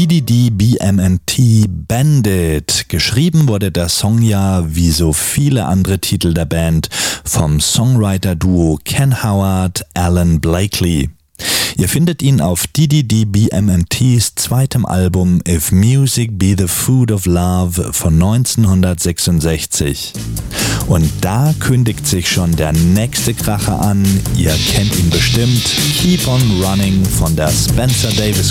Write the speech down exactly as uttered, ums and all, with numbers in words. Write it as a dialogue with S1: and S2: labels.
S1: D D D B M N T Bandit. Geschrieben wurde der Song ja, wie so viele andere Titel der Band, vom Songwriter-Duo Ken Howard, Alan Blakely. Ihr findet ihn auf D D D B M N T's zweitem Album If Music Be the Food of Love von neunzehnhundertsechsundsechzig. Und da kündigt sich schon der nächste Kracher an. Ihr kennt ihn bestimmt. Keep on Running von der Spencer Davis